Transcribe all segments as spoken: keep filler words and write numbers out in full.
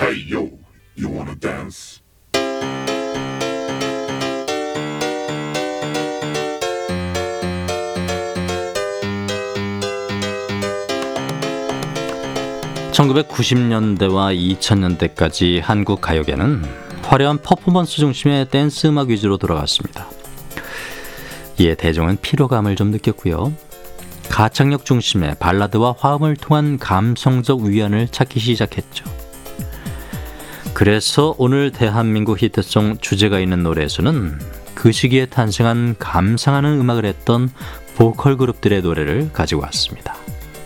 Hey yo, you wanna dance? 천구백구십 년대와 이천 년대까지 한국 가요계는 화려한 퍼포먼스 중심의 댄스 음악 위주로 돌아갔습니다. 이에 대중은 피로감을 좀 느꼈고요. 가창력 중심의 발라드와 화음을 통한 감성적 위안을 찾기 시작했죠. 그래서 오늘 대한민국 히트송 주제가 있는 노래에서는 그 시기에 탄생한 감상하는 음악을 했던 보컬 그룹들의 노래를 가지고 왔습니다.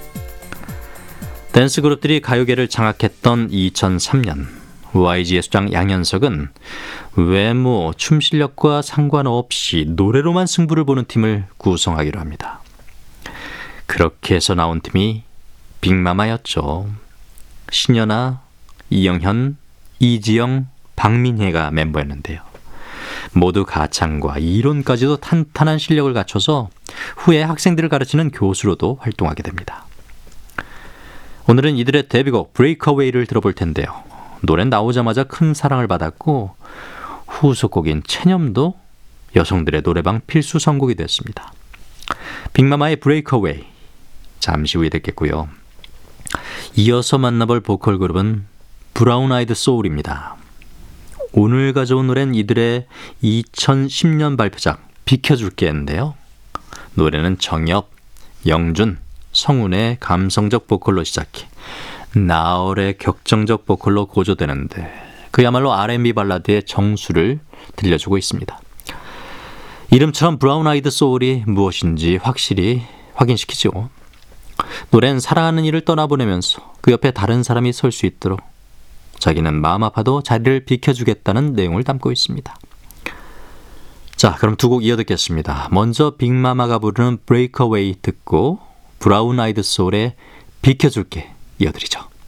댄스 그룹들이 가요계를 장악했던 이천삼 년 와이지의 수장 양현석은 외모, 춤 실력과 상관없이 노래로만 승부를 보는 팀을 구성하기로 합니다. 그렇게 해서 나온 팀이 빅마마였죠. 신연아, 이영현, 이지영, 박민혜가 멤버였는데요. 모두 가창과 이론까지도 탄탄한 실력을 갖춰서 후에 학생들을 가르치는 교수로도 활동하게 됩니다. 오늘은 이들의 데뷔곡 브레이크어웨이를 들어볼 텐데요. 노래는 나오자마자 큰 사랑을 받았고 후속곡인 체념도 여성들의 노래방 필수 선곡이 됐습니다. 빅마마의 브레이크어웨이 잠시 후에 듣겠고요. 이어서 만나볼 보컬 그룹은 브라운 아이드 소울입니다. 오늘 가져온 노래는 이들의 이천십 년 발표작 비켜줄게인데요. 노래는 정엽, 영준, 성운의 감성적 보컬로 시작해 나얼의 격정적 보컬로 고조되는데 그야말로 알앤비 발라드의 정수를 들려주고 있습니다. 이름처럼 브라운 아이드 소울이 무엇인지 확실히 확인시키죠. 노래는 사랑하는 이를 떠나보내면서 그 옆에 다른 사람이 설 수 있도록 자기는 마음 아파도 자리를 비켜주겠다는 내용을 담고 있습니다. 자, 그럼 두 곡 이어 듣겠습니다. 먼저 빅마마가 부르는 브레이크어웨이 듣고 브라운 아이드 소울의 비켜줄게 이어드리죠.